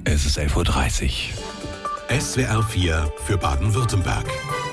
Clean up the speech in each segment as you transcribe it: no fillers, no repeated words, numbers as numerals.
Es ist 11.30 Uhr. SWR 4 für Baden-Württemberg.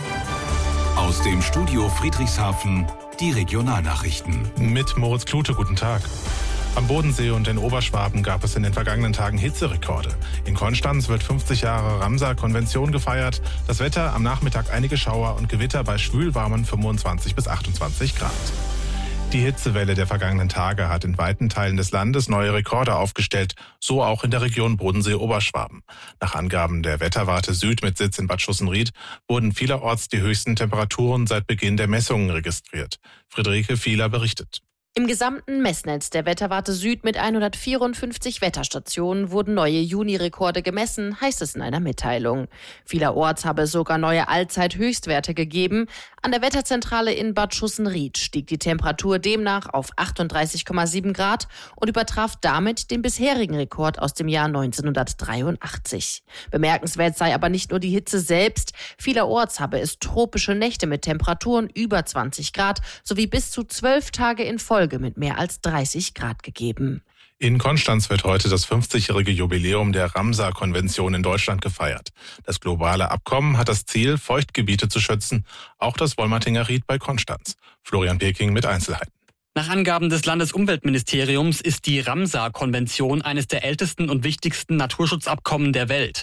Aus dem Studio Friedrichshafen die Regionalnachrichten. Mit Moritz Klute, guten Tag. Am Bodensee und in Oberschwaben gab es in den vergangenen Tagen Hitzerekorde. In Konstanz wird 50 Jahre Ramsar-Konvention gefeiert. Das Wetter am Nachmittag einige Schauer und Gewitter bei schwülwarmen 25 bis 28 Grad. Die Hitzewelle der vergangenen Tage hat in weiten Teilen des Landes neue Rekorde aufgestellt, so auch in der Region Bodensee-Oberschwaben. Nach Angaben der Wetterwarte Süd mit Sitz in Bad Schussenried wurden vielerorts die höchsten Temperaturen seit Beginn der Messungen registriert. Friederike Fieler berichtet. Im gesamten Messnetz der Wetterwarte Süd mit 154 Wetterstationen wurden neue Juni-Rekorde gemessen, heißt es in einer Mitteilung. Vielerorts habe es sogar neue Allzeit-Höchstwerte gegeben. An der Wetterzentrale in Bad Schussenried stieg die Temperatur demnach auf 38,7 Grad und übertraf damit den bisherigen Rekord aus dem Jahr 1983. Bemerkenswert sei aber nicht nur die Hitze selbst. Vielerorts habe es tropische Nächte mit Temperaturen über 20 Grad sowie bis zu 12 Tage in Folge mit mehr als 30 Grad gegeben. In Konstanz wird heute das 50-jährige Jubiläum der Ramsar-Konvention in Deutschland gefeiert. Das globale Abkommen hat das Ziel, Feuchtgebiete zu schützen, auch das Wolmertinger Ried bei Konstanz. Florian Peking mit Einzelheiten. Nach Angaben des Landesumweltministeriums ist die Ramsar-Konvention eines der ältesten und wichtigsten Naturschutzabkommen der Welt.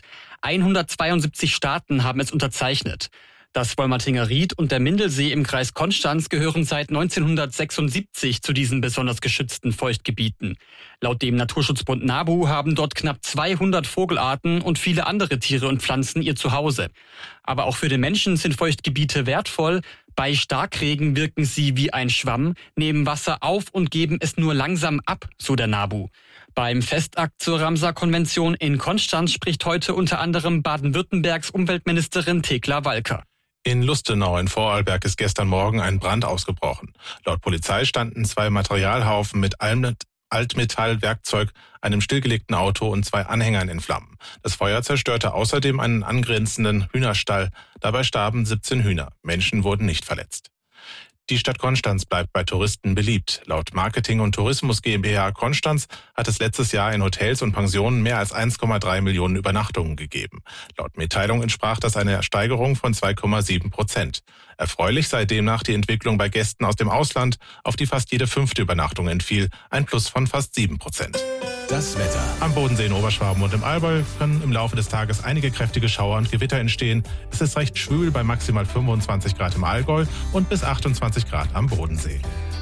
172 Staaten haben es unterzeichnet. Das Wolmertinger Ried und der Mindelsee im Kreis Konstanz gehören seit 1976 zu diesen besonders geschützten Feuchtgebieten. Laut dem Naturschutzbund NABU haben dort knapp 200 Vogelarten und viele andere Tiere und Pflanzen ihr Zuhause. Aber auch für den Menschen sind Feuchtgebiete wertvoll. Bei Starkregen wirken sie wie ein Schwamm, nehmen Wasser auf und geben es nur langsam ab, so der NABU. Beim Festakt zur Ramsar-Konvention in Konstanz spricht heute unter anderem Baden-Württembergs Umweltministerin Thekla Walker. In Lustenau in Vorarlberg ist gestern Morgen ein Brand ausgebrochen. Laut Polizei standen 2 Materialhaufen mit Altmetallwerkzeug, einem stillgelegten Auto und 2 Anhängern in Flammen. Das Feuer zerstörte außerdem einen angrenzenden Hühnerstall. Dabei starben 17 Hühner. Menschen wurden nicht verletzt. Die Stadt Konstanz bleibt bei Touristen beliebt. Laut Marketing und Tourismus GmbH Konstanz hat es letztes Jahr in Hotels und Pensionen mehr als 1,3 Millionen Übernachtungen gegeben. Laut Mitteilung entsprach das einer Steigerung von 2,7%. Erfreulich sei demnach die Entwicklung bei Gästen aus dem Ausland, auf die fast jede 5. Übernachtung entfiel, ein Plus von fast 7%. Das Wetter. Am Bodensee in Oberschwaben und im Allgäu können im Laufe des Tages einige kräftige Schauer und Gewitter entstehen. Es ist recht schwül bei maximal 25 Grad im Allgäu und bis 28 Grad am Bodensee.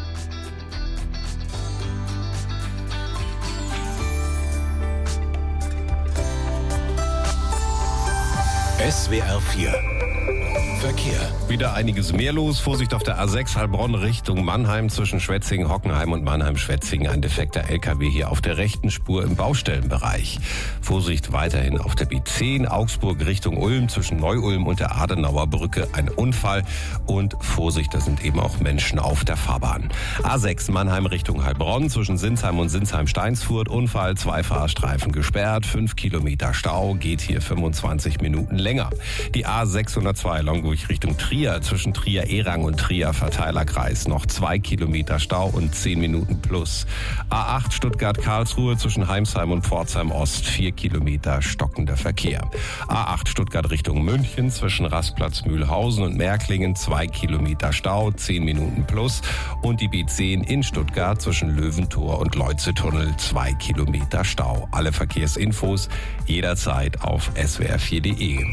SWR 4 Verkehr. Wieder einiges mehr los. Vorsicht auf der A6 Heilbronn Richtung Mannheim zwischen Schwetzingen, Hockenheim und Mannheim-Schwetzingen. Ein defekter LKW hier auf der rechten Spur im Baustellenbereich. Vorsicht weiterhin auf der B10 Augsburg Richtung Ulm zwischen Neu-Ulm und der Adenauer Brücke. Ein Unfall und Vorsicht, da sind eben auch Menschen auf der Fahrbahn. A6 Mannheim Richtung Heilbronn zwischen Sinsheim und Sinsheim-Steinsfurt. Unfall, 2 Fahrstreifen gesperrt, 5 Kilometer Stau, geht hier 25 Minuten länger. Die A602 Longburg Richtung Trier zwischen Trier-Erang und Trier-Verteilerkreis. Noch 2 Kilometer Stau und 10 Minuten plus. A8 Stuttgart-Karlsruhe zwischen Heimsheim und Pforzheim-Ost. 4 Kilometer stockender Verkehr. A8 Stuttgart Richtung München zwischen Rastplatz-Mühlhausen und Märklingen. 2 Kilometer Stau, 10 Minuten plus. Und die B10 in Stuttgart zwischen Löwentor und Leutze-Tunnel. 2 Kilometer Stau. Alle Verkehrsinfos jederzeit auf swr4.de.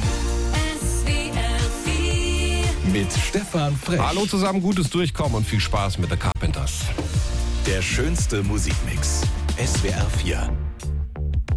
Mit Stefan Frech. Hallo zusammen, gutes Durchkommen und viel Spaß mit The Carpenters. Der schönste Musikmix. SWR 4.